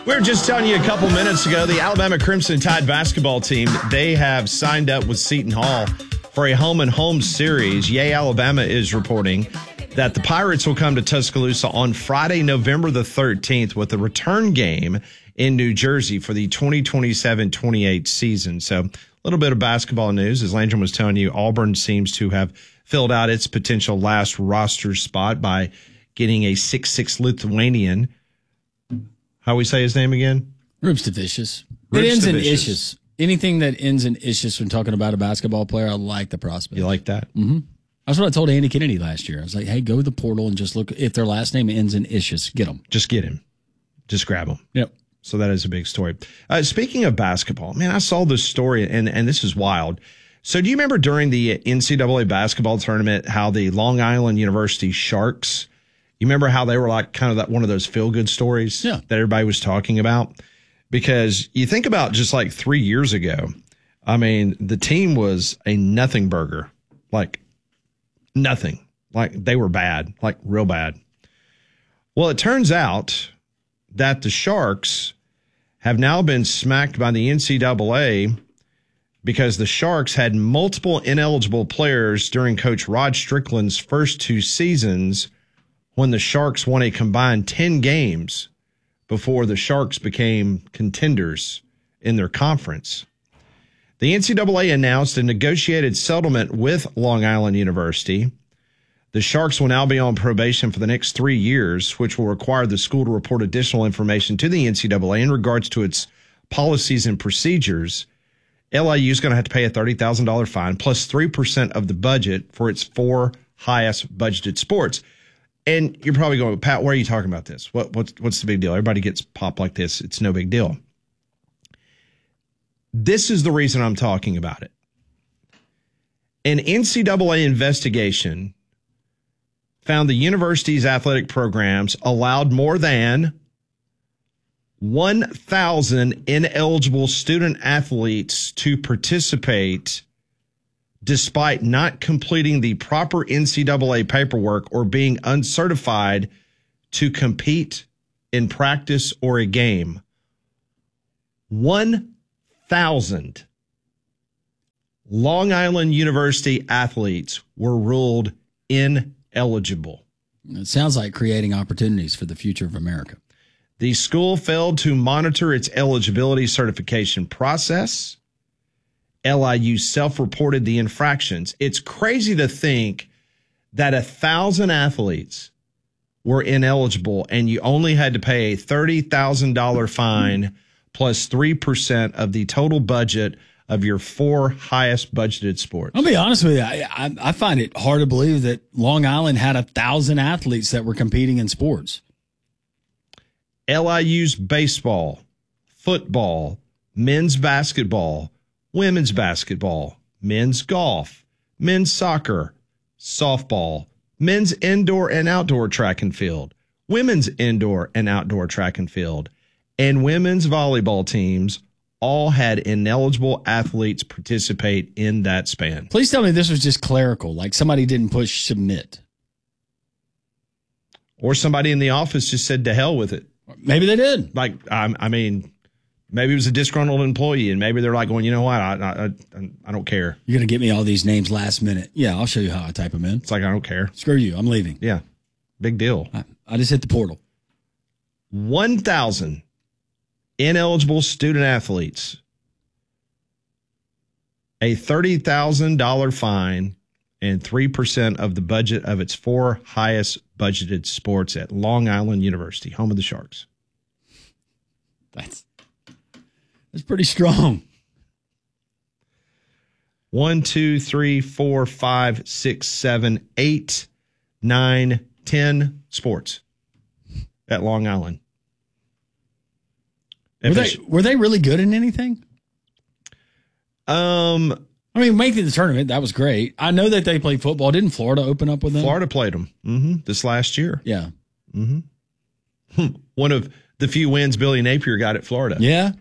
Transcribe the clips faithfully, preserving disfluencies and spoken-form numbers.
We were just telling you a couple minutes ago, the Alabama Crimson Tide basketball team, they have signed up with Seton Hall for a home and home series. Yay, Alabama is reporting that the Pirates will come to Tuscaloosa on Friday, November the thirteenth, with a return game in New Jersey for the twenty twenty-seven twenty-eight season. So a little bit of basketball news. As Landrum was telling you, Auburn seems to have filled out its potential last roster spot by getting a six foot six Lithuanian. How we say his name again? Rubstavicius. It ends in ishes. Anything that ends in ishes when talking about a basketball player, I like the prospect. You like that? Mm-hmm. That's what I told Andy Kennedy last year. I was like, hey, go to the portal and just look. If their last name ends in ishes, get them. Just get him. Just grab him. Yep. So that is a big story. Uh, speaking of basketball, man, I saw this story, and, and this is wild. So do you remember during the N C double A basketball tournament how the Long Island University Sharks, you remember how they were like kind of that one of those feel-good stories yeah. that everybody was talking about? Because you think about just like three years ago, I mean, the team was a nothing burger, like nothing. Like they were bad, like real bad. Well, it turns out that the Sharks have now been smacked by the N C double A because the Sharks had multiple ineligible players during Coach Rod Strickland's first two seasons when the Sharks won a combined ten games before the Sharks became contenders in their conference. The N C double A announced a negotiated settlement with Long Island University. The Sharks will now be on probation for the next three years, which will require the school to report additional information to the N C double A in regards to its policies and procedures. L I U is going to have to pay a thirty thousand dollars fine plus three percent of the budget for its four highest budgeted sports. And you're probably going, Pat, why are you talking about this? What, what's, what's the big deal? Everybody gets popped like this. It's no big deal. This is the reason I'm talking about it. An N C double A investigation found the university's athletic programs allowed more than one thousand ineligible student athletes to participate despite not completing the proper N C double A paperwork or being uncertified to compete in practice or a game. one thousand Long Island University athletes were ruled ineligible. It sounds like creating opportunities for the future of America. The school failed to monitor its eligibility certification process. L I U self-reported the infractions. It's crazy to think that a thousand athletes were ineligible and you only had to pay a thirty thousand dollars fine plus three percent of the total budget of your four highest budgeted sports. I'll be honest with you. I, I, I find it hard to believe that Long Island had a thousand athletes that were competing in sports. L I U's baseball, football, men's basketball, women's basketball, men's golf, men's soccer, softball, men's indoor and outdoor track and field, women's indoor and outdoor track and field, and women's volleyball teams all had ineligible athletes participate in that span. Please tell me this was just clerical, like somebody didn't push submit. Or somebody in the office just said to hell with it. Maybe they did. Like, I, I mean, maybe it was a disgruntled employee, and maybe they're like going, you know what, I, I, I don't care. You're going to get me all these names last minute. Yeah, I'll show you how I type them in. It's like, I don't care. Screw you. I'm leaving. Yeah, big deal. I, I just hit the portal. one thousand ineligible student athletes, a thirty thousand dollars fine, and three percent of the budget of its four highest budgeted sports at Long Island University, home of the Sharks. That's that's pretty strong. One, two, three, four, five, six, seven, eight, nine, ten sports at Long Island. Were they, were they really good in anything? Um, I mean, making the tournament, that was great. I know that they played football. Didn't Florida open up with them? Florida played them mm-hmm, this last year. Yeah. Mm-hmm. One of the few wins Billy Napier got at Florida. Yeah.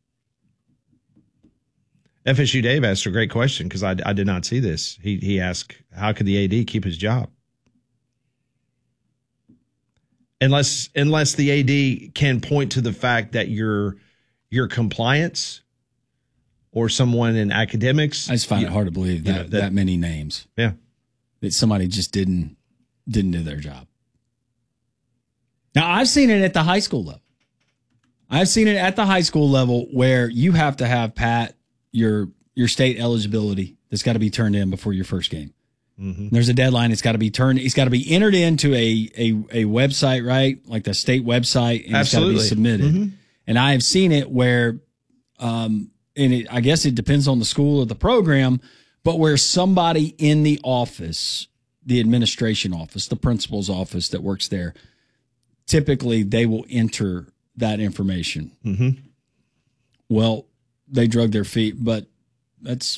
F S U Dave asked a great question because I, I did not see this. He he asked, how could the A D keep his job? unless unless the A D can point to the fact that your your compliance or someone in academics. I just find you, it hard to believe that, you know, that that many names. Yeah, that somebody just didn't didn't do their job. Now, I've seen it at the high school level. I've seen it at the high school level where you have to have, Pat, your your state eligibility that's got to be turned in before your first game. Mm-hmm. There's a deadline. It's got to be turned. It's got to be entered into a, a a website, right? Like the state website, and Absolutely. It's got to be submitted. Mm-hmm. And I have seen it where, um, and it, I guess it depends on the school or the program, but where somebody in the office, the administration office, the principal's office that works there, typically they will enter that information. Mm-hmm. Well, they drug their feet, but that's.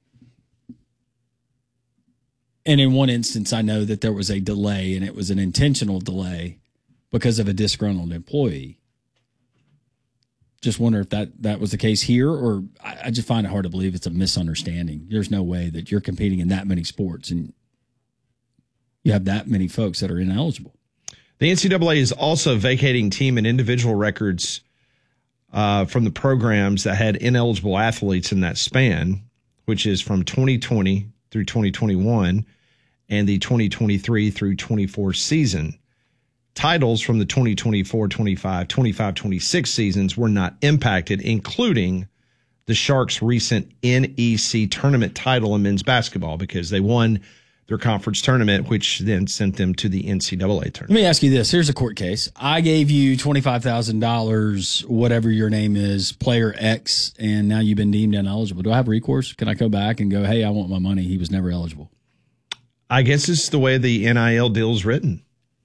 And in one instance, I know that there was a delay, and it was an intentional delay because of a disgruntled employee. Just wonder if that, that was the case here, or I, I just find it hard to believe it's a misunderstanding. There's no way that you're competing in that many sports and you have that many folks that are ineligible. The N C double A is also vacating team and individual records uh, from the programs that had ineligible athletes in that span, which is from twenty twenty through twenty twenty-one and the twenty twenty-three through twenty-four season. Titles from the twenty twenty-four twenty-five, twenty-five twenty-six seasons were not impacted, including the Sharks' recent N E C tournament title in men's basketball, because they won their conference tournament, which then sent them to the N C double A tournament. Let me ask you this. Here's a court case. I gave you twenty-five thousand dollars, whatever your name is, player X, and now you've been deemed ineligible. Do I have recourse? Can I go back and go, hey, I want my money. He was never eligible. I guess it's the way the N I L deal is written.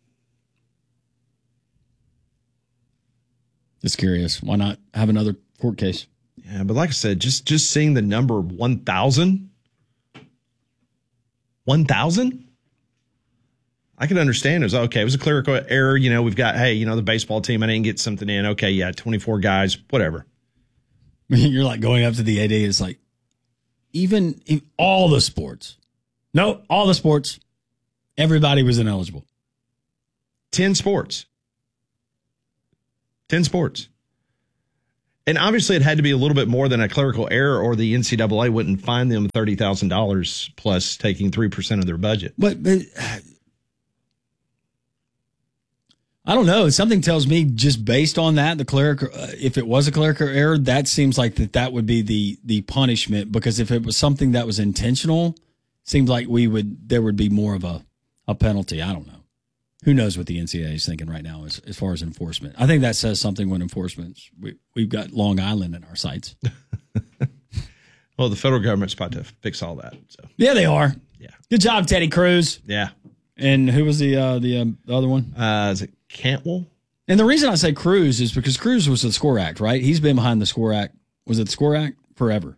Just curious. Why not have another court case? Yeah, but like I said, just, just seeing the number one thousand, one thousand, I could understand. It was okay. It was a clerical error. You know, we've got, hey, you know, the baseball team, I didn't get something in. Okay, yeah, twenty-four guys, whatever. You're like going up to the A D. It's like, even in all the sports, no, all the sports, everybody was ineligible. ten sports. ten sports. And obviously it had to be a little bit more than a clerical error, or the N C double A wouldn't fine them thirty thousand dollars plus taking three percent of their budget. But, but I don't know. Something tells me, just based on that, the clerical, uh, if it was a clerical error, that seems like that that would be the the punishment, because if it was something that was intentional, seems like we would there would be more of a, a penalty. I don't know. Who knows what the N C double A is thinking right now as, as far as enforcement. I think that says something when enforcement's, we, we've got Long Island in our sights. Well, the federal government's about to fix all that. So yeah, they are. Yeah. Good job, Teddy Cruz. Yeah. And who was the uh, the, um, the other one? Uh, is it Cantwell? And the reason I say Cruz is because Cruz was the SCORE Act, right? He's been behind the SCORE Act. Was it the SCORE Act? Forever.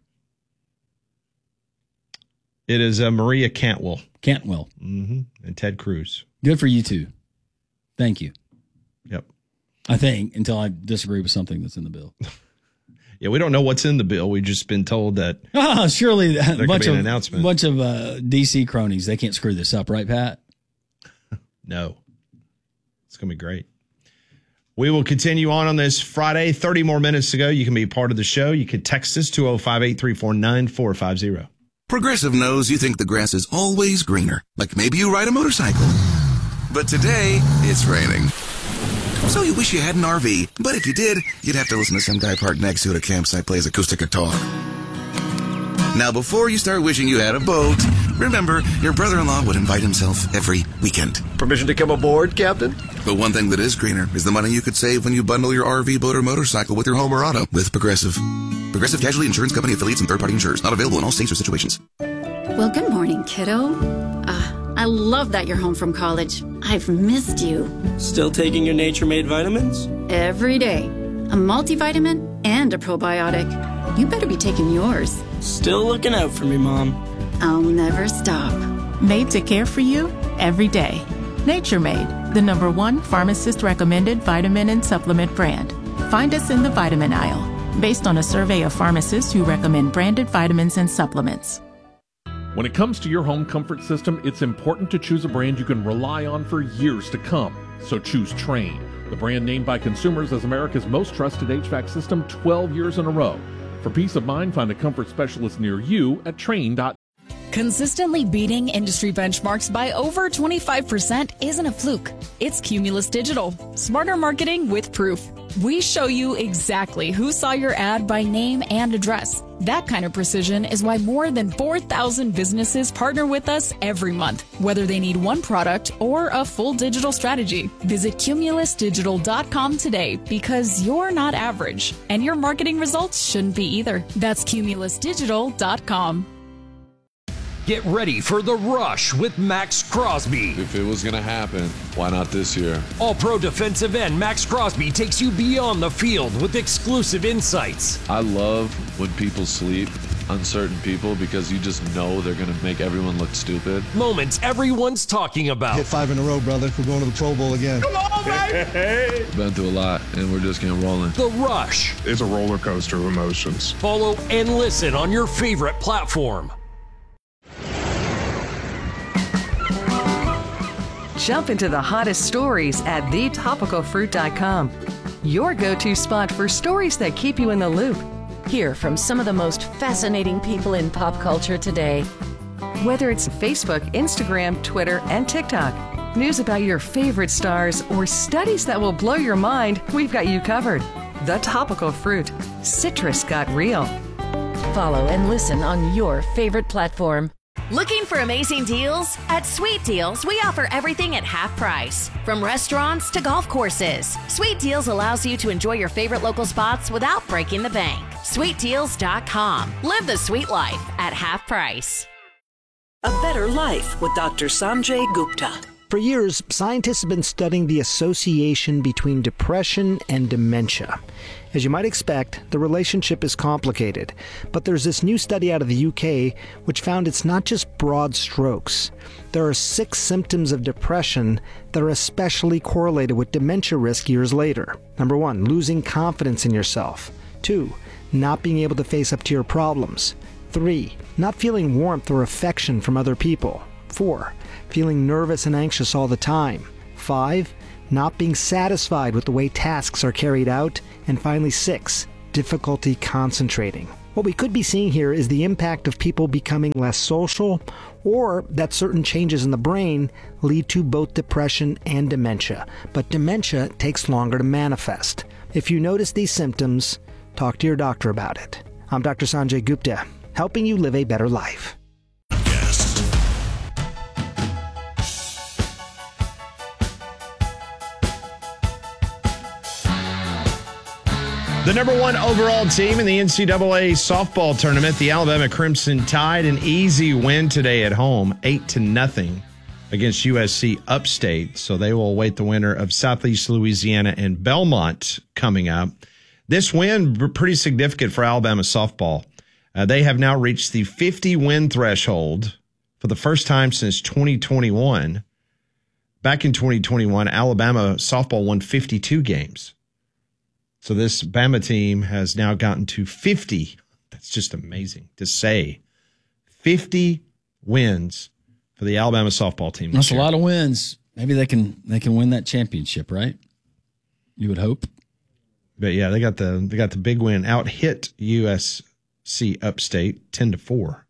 It is uh, Maria Cantwell. Cantwell. Mm-hmm. And Ted Cruz. Good for you two. Thank you. Yep. I think, until I disagree with something that's in the bill. Yeah, we don't know what's in the bill. We've just been told that. Oh, surely a there bunch could be of, an announcement. bunch of uh, D C cronies. They can't screw this up, right, Pat? No. It's going to be great. We will continue on on this Friday. thirty more minutes to go. You can be part of the show. You can text us two oh five, eight three four, nine four five zero. Progressive knows you think the grass is always greener. Like maybe you ride a motorcycle. But today, it's raining. So you wish you had an R V. But if you did, you'd have to listen to some guy parked next to it at a campsite plays acoustic guitar. Now, before you start wishing you had a boat, remember, your brother-in-law would invite himself every weekend. Permission to come aboard, Captain? But one thing that is greener is the money you could save when you bundle your R V, boat, or motorcycle with your home or auto with Progressive. Progressive Casualty Insurance Company affiliates and third-party insurers. Not available in all states or situations. Well, good morning, kiddo. Uh, I love that you're home from college. I've missed you. Still taking your Nature Made vitamins? Every day. A multivitamin and a probiotic. You better be taking yours. Still looking out for me, Mom. I'll never stop. Made to care for you every day. Nature Made, the number one pharmacist-recommended vitamin and supplement brand. Find us in the vitamin aisle, based on a survey of pharmacists who recommend branded vitamins and supplements. When it comes to your home comfort system, it's important to choose a brand you can rely on for years to come. So choose Trane, the brand named by consumers as America's most trusted H V A C system twelve years in a row. For peace of mind, find a comfort specialist near you at Trane dot com. Consistently beating industry benchmarks by over twenty-five percent isn't a fluke. It's Cumulus Digital. Smarter marketing with proof. We show you exactly who saw your ad by name and address. That kind of precision is why more than four thousand businesses partner with us every month, whether they need one product or a full digital strategy. Visit Cumulus Digital dot com today because you're not average, and your marketing results shouldn't be either. That's Cumulus Digital dot com. Get ready for The Rush with Max Crosby. If it was going to happen, why not this year? All-pro defensive end Max Crosby takes you beyond the field with exclusive insights. I love when people sleep on certain people because you just know they're going to make everyone look stupid. Moments everyone's talking about. Hit five in a row, brother. We're going to the Pro Bowl again. Come on, baby! Been through a lot, and we're just getting rolling. The Rush. It's a roller coaster of emotions. Follow and listen on your favorite platform. Jump into the hottest stories at the topical fruit dot com. Your go-to spot for stories that keep you in the loop. Hear from some of the most fascinating people in pop culture today. Whether it's Facebook, Instagram, Twitter, and TikTok, news about your favorite stars, or studies that will blow your mind, we've got you covered. The Topical Fruit. Citrus got real. Follow and listen on your favorite platform. Looking for amazing deals? At Sweet Deals, we offer everything at half price. From restaurants to golf courses, Sweet Deals allows you to enjoy your favorite local spots without breaking the bank. Sweet Deals dot com. Live the sweet life at half price. A Better Life with Doctor Sanjay Gupta. For years, scientists have been studying the association between depression and dementia. As you might expect, the relationship is complicated, but there's this new study out of the U K which found it's not just broad strokes. There are six symptoms of depression that are especially correlated with dementia risk years later. Number one, losing confidence in yourself. Two, not being able to face up to your problems. Three, not feeling warmth or affection from other people. Four, feeling nervous and anxious all the time. Five, not being satisfied with the way tasks are carried out. And finally, six, difficulty concentrating. What we could be seeing here is the impact of people becoming less social, or that certain changes in the brain lead to both depression and dementia. But dementia takes longer to manifest. If you notice these symptoms, talk to your doctor about it. I'm Doctor Sanjay Gupta, helping you live a better life. The number one overall team in the N C double A softball tournament, the Alabama Crimson Tide, an easy win today at home, eight to nothing against U S C Upstate. So they will await the winner of Southeast Louisiana and Belmont coming up. This win pretty significant for Alabama softball. Uh, they have now reached the fifty win threshold for the first time since twenty twenty-one. Back in twenty twenty-one, Alabama softball won fifty-two games. So this Bama team has now gotten to fifty. That's just amazing to say. fifty wins for the Alabama softball team. That's year. a lot of wins. Maybe they can they can win that championship, right? You would hope. But yeah, they got the they got the big win. Out hit U S C Upstate ten to four.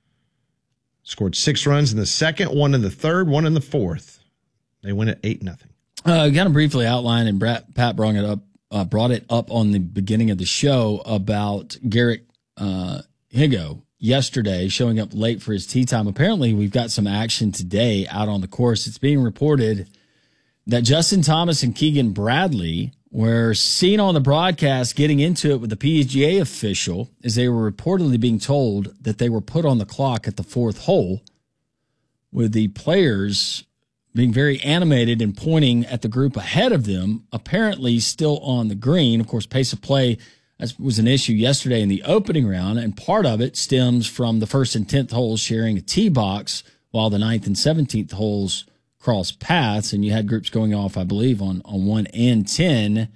Scored six runs in the second, one in the third, one in the fourth. They win at eight nothing. Uh, kind of briefly outline, and Brad, Pat brought it up. Uh, brought it up on the beginning of the show about Garrett uh, Higo yesterday showing up late for his tee time. Apparently, we've got some action today out on the course. It's being reported that Justin Thomas and Keegan Bradley were seen on the broadcast getting into it with the P G A official as they were reportedly being told that they were put on the clock at the fourth hole, with the players being very animated and pointing at the group ahead of them, apparently still on the green. Of course, pace of play was an issue yesterday in the opening round, and part of it stems from the first and tenth holes sharing a tee box while the ninth and seventeenth holes cross paths, and you had groups going off, I believe, on, on one and ten.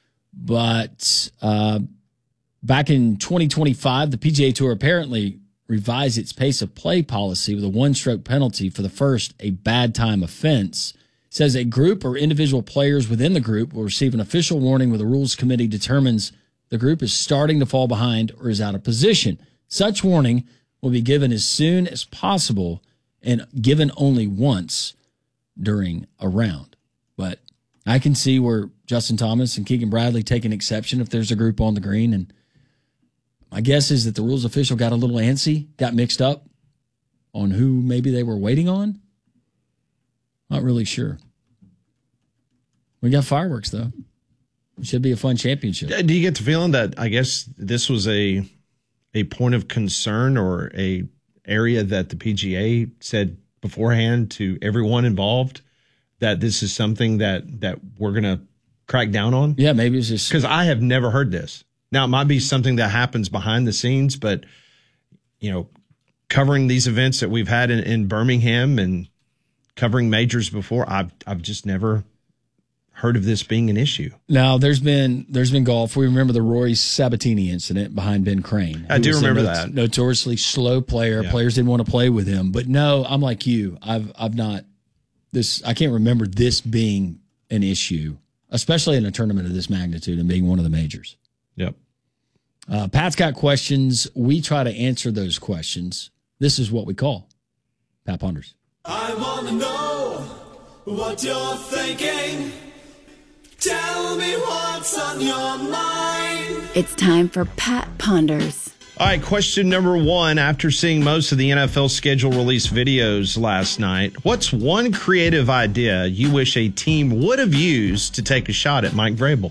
But uh, back in twenty twenty-five, the P G A Tour apparently revised its pace of play policy with a one-stroke penalty for the first, a bad time offense, says a group or individual players within the group will receive an official warning where the rules committee determines the group is starting to fall behind or is out of position. Such warning will be given as soon as possible and given only once during a round. But I can see where Justin Thomas and Keegan Bradley take an exception if there's a group on the green. And my guess is that the rules official got a little antsy, got mixed up on who maybe they were waiting on. Not really sure. We got fireworks, though. It should be a fun championship. Do you get the feeling that, I guess, this was a a point of concern or a area that the P G A said beforehand to everyone involved that this is something that, that we're going to crack down on? Yeah, maybe it's just... Because I have never heard this. Now, it might be something that happens behind the scenes, but, you know, covering these events that we've had in, in Birmingham and covering majors before, I've I've just never heard of this being an issue. Now, there's been there's been golf. We remember the Rory Sabatini incident behind Ben Crane. I do remember not- that. Notoriously slow player. Yeah. Players didn't want to play with him. But no, I'm like you. I've I've not this. I can't remember this being an issue, especially in a tournament of this magnitude and being one of the majors. Yep. Uh, Pat's got questions. We try to answer those questions. This is what we call Pat Ponders. I want to know what you're thinking. Tell me what's on your mind. It's time for Pat Ponders. All right, question number one. After seeing most of the N F L schedule release videos last night, what's one creative idea you wish a team would have used to take a shot at Mike Vrabel?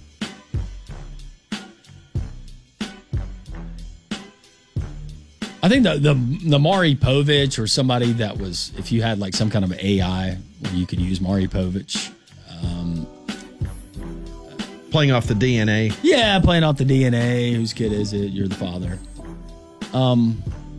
I think the, the the Maury Povich or somebody that was, if you had like some kind of A I where you could use Maury Povich. Um, Playing off the D N A. Yeah, playing off the D N A. Whose kid is it? You're the father. Um,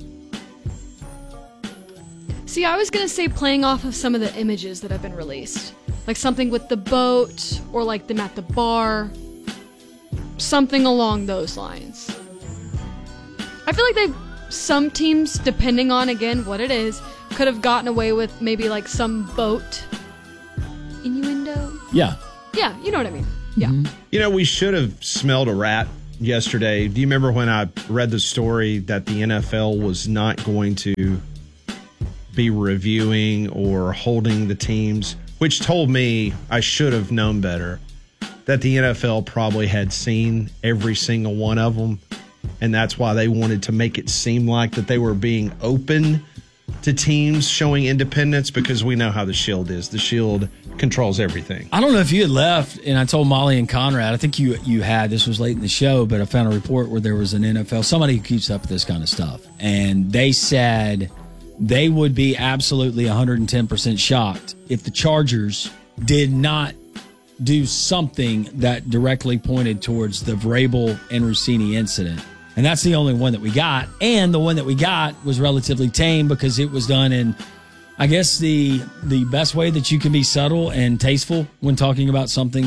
See, I was going to say playing off of some of the images that have been released. Like something with the boat or like them at the bar. Something along those lines. I feel like they, some teams, depending on, again, what it is, could have gotten away with maybe like some boat innuendo. Yeah. Yeah, you know what I mean. Yeah. Mm-hmm. You know, we should have smelled a rat yesterday. Do you remember when I read the story that the N F L was not going to be reviewing or holding the teams, which told me I should have known better, that the N F L probably had seen every single one of them, and that's why they wanted to make it seem like that they were being open to teams showing independence, because we know how the Shield is. The Shield controls everything. I don't know if you had left, and I told Molly and Conrad, I think you you had, this was late in the show, but I found a report where there was an N F L, somebody who keeps up with this kind of stuff, and they said they would be absolutely one hundred ten percent shocked if the Chargers did not do something that directly pointed towards the Vrabel and Rossini incident. And that's the only one that we got. And the one that we got was relatively tame because it was done in, I guess, the the best way that you can be subtle and tasteful when talking about something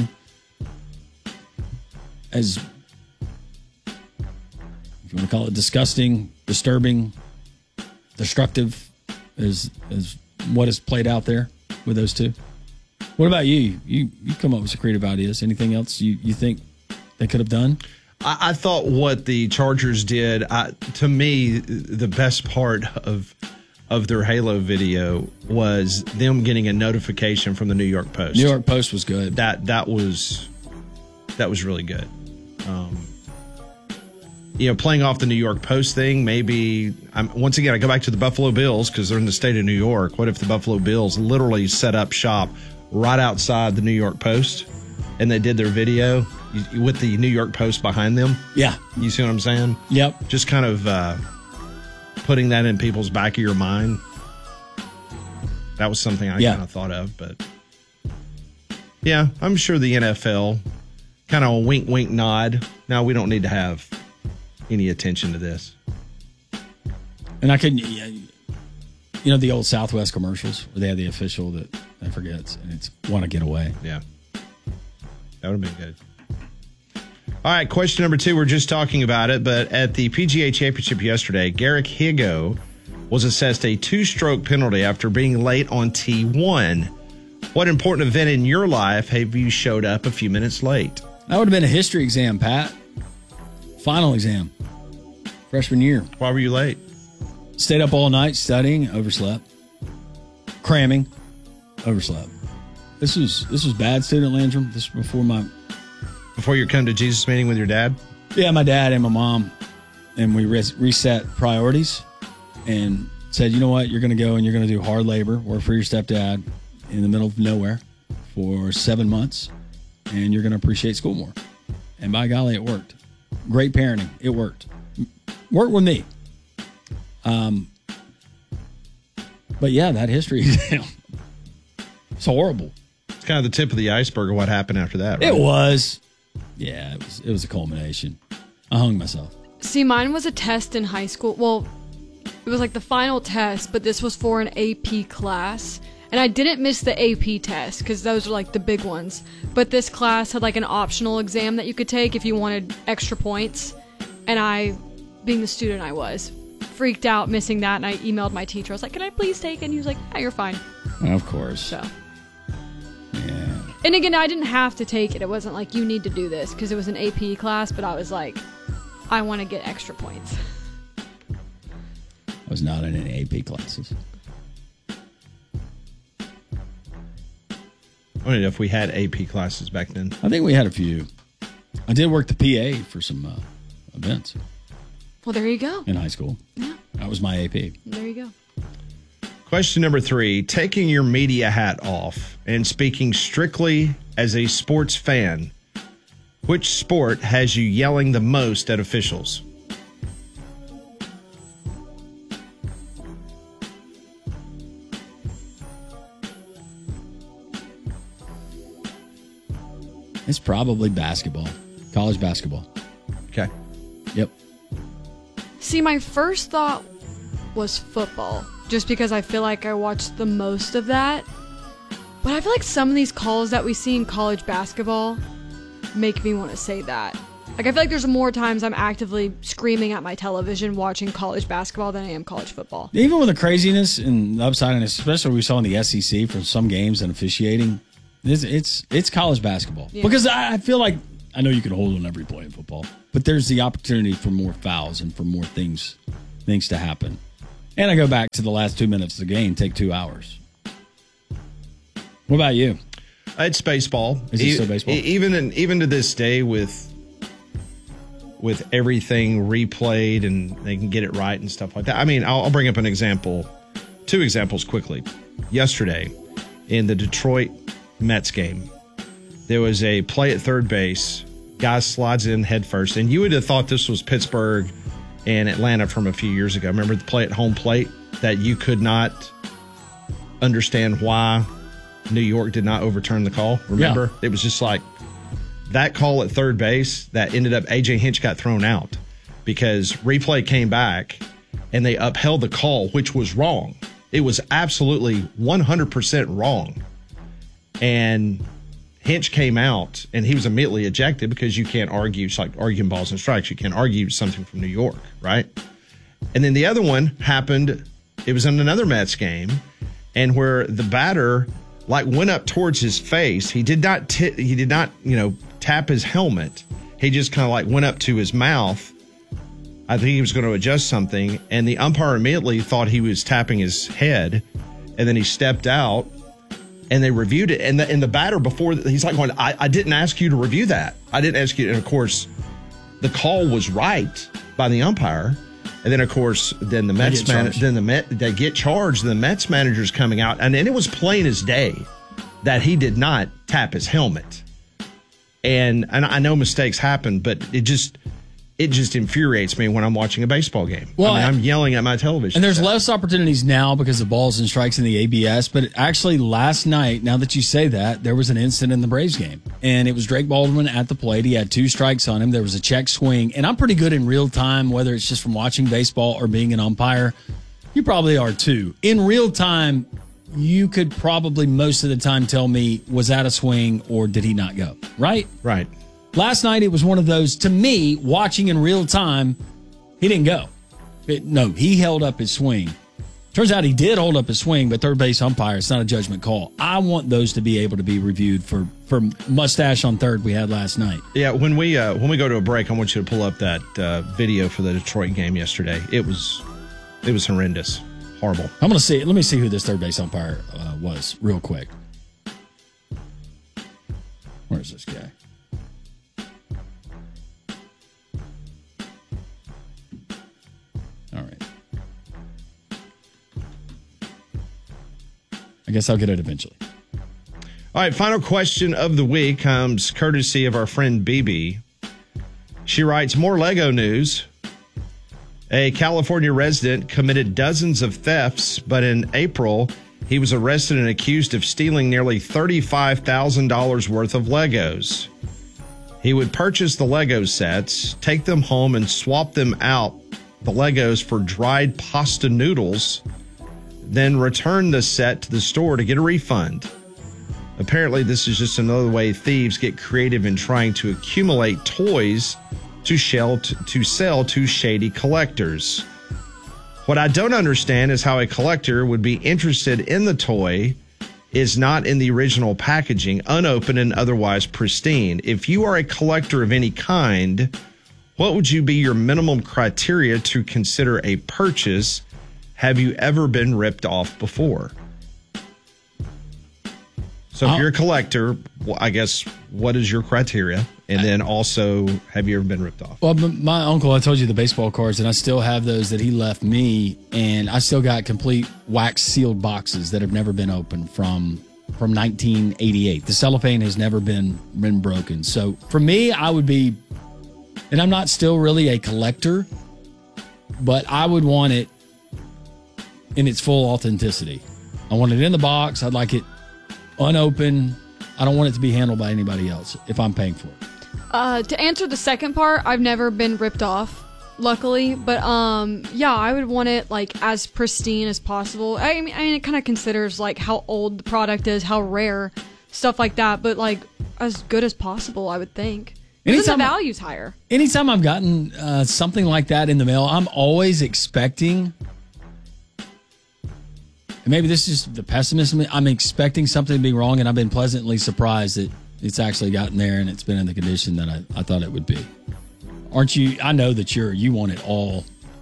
as, if you want to call it disgusting, disturbing, destructive, as, as what is played out there with those two. What about you? You you come up with some creative ideas. Anything else you, you think they could have done? I, I thought what the Chargers did, I, to me, the best part of of their Halo video was them getting a notification from the New York Post. New York Post was good. That that was that was really good. Um, you know, playing off the New York Post thing, maybe I'm, once again I go back to the Buffalo Bills because they're in the state of New York. What if the Buffalo Bills literally set up shop right outside the New York Post, and they did their video with the New York Post behind them? Yeah. You see what I'm saying? Yep. Just kind of uh, putting that in people's back of your mind. That was something I yeah. kind of thought of, but yeah, I'm sure the N F L kind of a wink, wink, nod. Now we don't need to have any attention to this. And I couldn't, you know, the old Southwest commercials where they had the official that I forget, and it's want to get away. Yeah. That would have been good. All right, question number two. We're just talking about it, but at the P G A Championship yesterday, Garrick Higgo was assessed a two-stroke penalty after being late on T one. What important event in your life have you showed up a few minutes late? That would have been a history exam, Pat. Final exam. Freshman year. Why were you late? Stayed up all night studying, overslept. Cramming, overslept. This was this was bad, Student Landrum. This was before my... Before your come to Jesus meeting with your dad? Yeah, my dad and my mom. And we res- reset priorities and said, you know what? You're going to go and you're going to do hard labor, work for your stepdad in the middle of nowhere for seven months, and you're going to appreciate school more. And by golly, it worked. Great parenting. It worked. Worked with me. Um, but yeah, that history exam. It's horrible. It's kind of the tip of the iceberg of what happened after that, right? It was. Yeah, it was, it was a culmination. I hung myself. See, mine was a test in high school. Well, it was like the final test, but this was for an A P class. And I didn't miss the A P test because those are like the big ones. But this class had like an optional exam that you could take if you wanted extra points. And I, being the student I was, freaked out missing that. And I emailed my teacher. I was like, can I please take it? And he was like, yeah, you're fine. Of course. So. Yeah. And again, I didn't have to take it. It wasn't like, you need to do this because it was an A P class. But I was like, I want to get extra points. I was not in any A P classes. I don't know if we had A P classes back then. I think we had a few. I did work the P A for some uh, events. Well, there you go. In high school. Yeah. That was my A P. There you go. Question number three, taking your media hat off and speaking strictly as a sports fan, which sport has you yelling the most at officials? It's probably basketball. College basketball. Okay. Yep. See, my first thought was football, just because I feel like I watched the most of that. But I feel like some of these calls that we see in college basketball make me want to say that. Like, I feel like there's more times I'm actively screaming at my television watching college basketball than I am college football. Even with the craziness and the upside, and especially we saw in the S E C for some games and officiating, it's it's, it's college basketball. Yeah. Because I, I feel like, I know you can hold on every play in football, but there's the opportunity for more fouls and for more things things to happen. And I go back to the last two minutes of the game, take two hours. What about you? It's baseball. Is it e- still baseball? e- Even in, even to this day, with with everything replayed and they can get it right and stuff like that. I mean, I'll, I'll bring up an example, two examples quickly. Yesterday, in the Detroit Mets game, there was a play at third base. Guy slides in head first, and you would have thought this was Pittsburgh and Atlanta from a few years ago. Remember the play at home plate that you could not understand why New York did not overturn the call? Remember? Yeah. It was just like that call at third base that ended up A J Hinch got thrown out because replay came back and they upheld the call, which was wrong. It was absolutely one hundred percent wrong. And Hinch came out and he was immediately ejected because you can't argue. It's like arguing balls and strikes. You can't argue something from New York, right? And then the other one happened, it was in another Mets game, and where the batter like went up towards his face. He did not t- he did not, you know, tap his helmet. He just kind of like went up to his mouth. I think he was going to adjust something, and the umpire immediately thought he was tapping his head, and then he stepped out, and they reviewed it. And the, and the batter before, he's like going, I, I didn't ask you to review that. I didn't ask you. And of course, the call was right by the umpire. And then, of course, then the Mets man, then the Met, they get charged. And the Mets manager's coming out, and, and it was plain as day that he did not tap his helmet. And and I know mistakes happen, but it just it just infuriates me when I'm watching a baseball game. Well, I mean, I'm yelling at my television. And there's set. less opportunities now because of balls and strikes in the A B S. But actually, last night, now that you say that, there was an incident in the Braves game. And it was Drake Baldwin at the plate. He had two strikes on him. There was a check swing. And I'm pretty good in real time, whether it's just from watching baseball or being an umpire. You probably are too. In real time, you could probably most of the time tell me, was that a swing or did he not go? Right? Right. Last night, it was one of those, to me, watching in real time, he didn't go. It, no, he held up his swing. Turns out he did hold up his swing, but third base umpire, it's not a judgment call. I want those to be able to be reviewed for, for mustache on third we had last night. Yeah, when we uh, when we go to a break, I want you to pull up that uh, video for the Detroit game yesterday. It was it was horrendous, horrible. I'm gonna see. Let me see who this third base umpire uh, was real quick. Where's this guy? All right. I guess I'll get it eventually. All right, final question of the week comes courtesy of our friend B B. She writes, more Lego news. A California resident committed dozens of thefts, but in April, he was arrested and accused of stealing nearly thirty-five thousand dollars worth of Legos. He would purchase the Lego sets, take them home, and swap them out, the Legos, for dried pasta noodles, then return the set to the store to get a refund. Apparently, this is just another way thieves get creative in trying to accumulate toys to, shell to, to sell to shady collectors. What I don't understand is how a collector would be interested in the toy is not in the original packaging, unopened and otherwise pristine. If you are a collector of any kind, what would you be your minimum criteria to consider a purchase? Have you ever been ripped off before? So if you're a collector, well, I guess, what is your criteria? And then also, have you ever been ripped off? Well, my uncle, I told you the baseball cards, and I still have those that he left me, and I still got complete wax sealed boxes that have never been opened from from nineteen eighty-eight. The cellophane has never been been broken. So for me, I would be, and I'm not still really a collector, but I would want it in its full authenticity. I want it in the box. I'd like it unopened. I don't want it to be handled by anybody else if I'm paying for it. Uh, to answer the second part, I've never been ripped off, luckily. But um, yeah, I would want it like as pristine as possible. I mean, I mean it kind of considers like how old the product is, how rare, stuff like that. But like as good as possible, I would think. Because the value's higher. Anytime I've gotten uh, something like that in the mail, I'm always expecting. And maybe this is the pessimism. I'm expecting something to be wrong, and I've been pleasantly surprised that it's actually gotten there and it's been in the condition that I, I thought it would be. Aren't you? I know that you're you want it all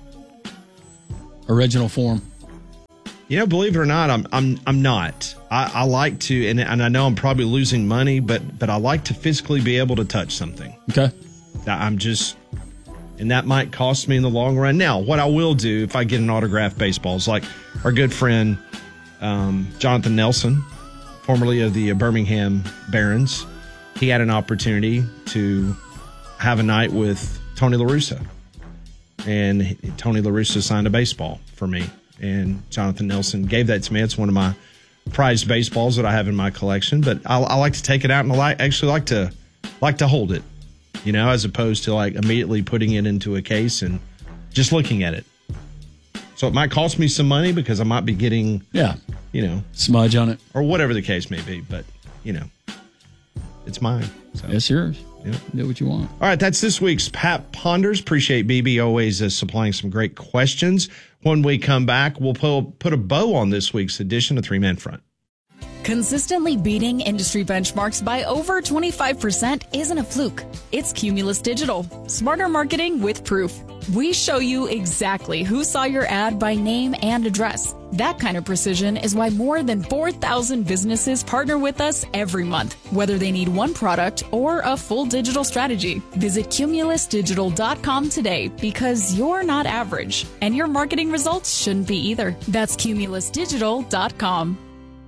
original form. You know, believe it or not, I'm I'm I'm not. I, I like to, and and I know I'm probably losing money, but but I like to physically be able to touch something. Okay. I'm just, and that might cost me in the long run. Now, what I will do if I get an autographed baseball is like our good friend um, Jonathan Nelson, formerly of the Birmingham Barons. He had an opportunity to have a night with Tony La Russa, and he, Tony La Russa signed a baseball for me, and Jonathan Nelson gave that to me. It's one of my prized baseballs that I have in my collection, but I, I like to take it out and I like, actually like to like to hold it, you know, as opposed to like immediately putting it into a case and just looking at it. So it might cost me some money because I might be getting, yeah, you know, smudge on it or whatever the case may be. But, you know, it's mine. So. It's yours. Yeah. Do what you want. All right. That's this week's Pat Ponders. Appreciate B B always uh, supplying some great questions. When we come back, we'll put, put a bow on this week's edition of Three Man Front. Consistently beating industry benchmarks by over twenty-five percent isn't a fluke. It's Cumulus Digital. Smarter marketing with proof. We show you exactly who saw your ad by name and address. That kind of precision is why more than four thousand businesses partner with us every month, whether they need one product or a full digital strategy. Visit cumulus digital dot com today because you're not average, and your marketing results shouldn't be either. That's cumulus digital dot com.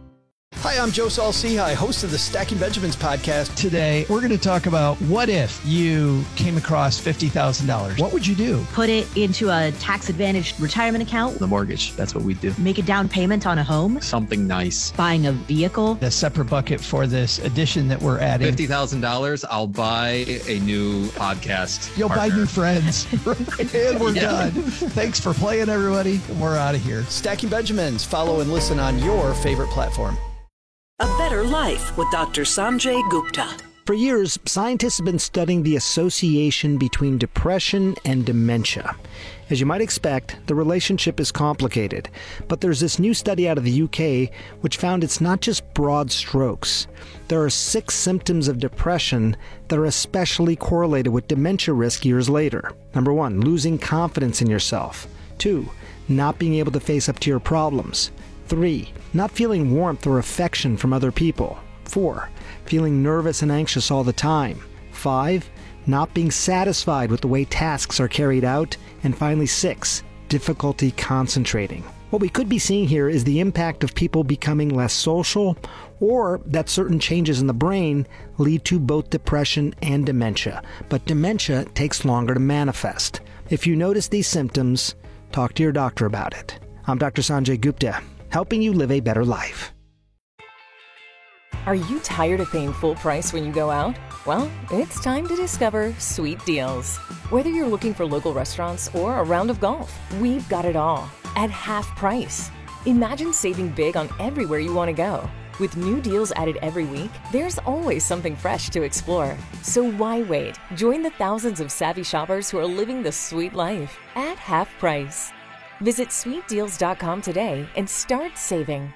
Hi, I'm Joe Saul-Sehy, host of the Stacking Benjamins podcast. Today, we're going to talk about what if you came across fifty thousand dollars? What would you do? Put it into a tax-advantaged retirement account. The mortgage, that's what we do. Make a down payment on a home. Something nice. Buying a vehicle. A separate bucket for this addition that we're adding. fifty thousand dollars, I'll buy a new podcast You'll partner. buy new friends. And we're Yeah. done. Thanks for playing, everybody. We're out of here. Stacking Benjamins. Follow and listen on your favorite platform. A Better Life with Doctor Sanjay Gupta. For years, scientists have been studying the association between depression and dementia. As you might expect, the relationship is complicated, but there's this new study out of the U K which found it's not just broad strokes. There are six symptoms of depression that are especially correlated with dementia risk years later. Number one, losing confidence in yourself. Two, not being able to face up to your problems. Three, not feeling warmth or affection from other people. Four, feeling nervous and anxious all the time. Five, not being satisfied with the way tasks are carried out. And finally, six, difficulty concentrating. What we could be seeing here is the impact of people becoming less social, or that certain changes in the brain lead to both depression and dementia. But dementia takes longer to manifest. If you notice these symptoms, talk to your doctor about it. I'm Doctor Sanjay Gupta, helping you live a better life. Are you tired of paying full price when you go out? Well, it's time to discover Sweet Deals. Whether you're looking for local restaurants or a round of golf, we've got it all at half price. Imagine saving big on everywhere you want to go. With new deals added every week, there's always something fresh to explore. So why wait? Join the thousands of savvy shoppers who are living the sweet life at half price. Visit sweet deals dot com today and start saving.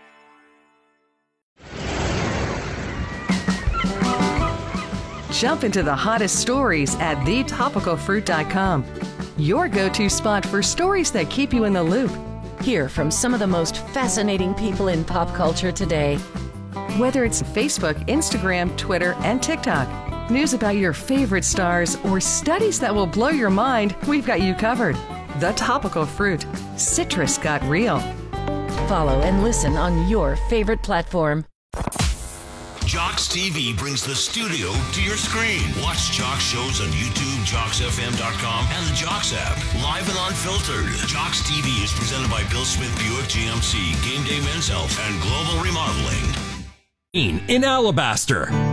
Jump into the hottest stories at the topical fruit dot com. Your go-to spot for stories that keep you in the loop. Hear from some of the most fascinating people in pop culture today. Whether it's Facebook, Instagram, Twitter, and TikTok, news about your favorite stars, or studies that will blow your mind, we've got you covered. The Topical Fruit. Citrus got real. Follow and listen on your favorite platform. Jocks T V brings the studio to your screen. Watch Jocks shows on YouTube, jocks f m dot com, and the Jocks app. Live and unfiltered. Jocks T V is presented by Bill Smith Buick G M C, Game Day Men's Health, and Global Remodeling. In Alabaster.